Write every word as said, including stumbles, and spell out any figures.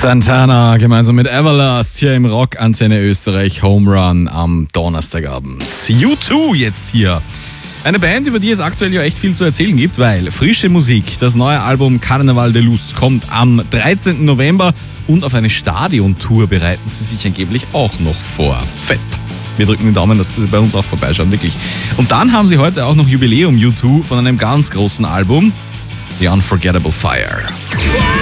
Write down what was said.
Santana gemeinsam mit Everlast hier im Rock Antenne Österreich Home Run am Donnerstagabend. U zwei jetzt hier. Eine Band, über die es aktuell ja echt viel zu erzählen gibt, weil frische Musik, das neue Album Carnaval de Luz kommt am dreizehnten November und auf eine Stadiontour bereiten sie sich angeblich auch noch vor. Fett. Wir drücken den Daumen, dass sie bei uns auch vorbeischauen, wirklich. Und dann haben sie heute auch noch Jubiläum U zwei von einem ganz großen Album, The Unforgettable Fire.